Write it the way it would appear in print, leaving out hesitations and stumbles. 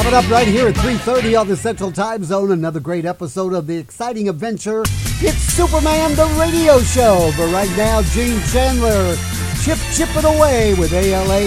Coming up right here at 3:30 on the Central Time Zone, another great episode of the exciting adventure. It's Superman the Radio Show. But right now, Gene Chandler chipping away with ALA